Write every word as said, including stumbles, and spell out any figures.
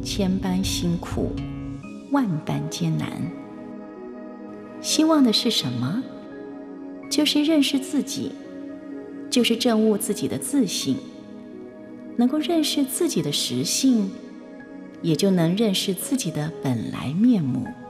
千般辛苦，万般艰难。希望的是什么？就是认识自己，就是证悟自己的自性，能够认识自己的实性，也就能认识自己的本来面目。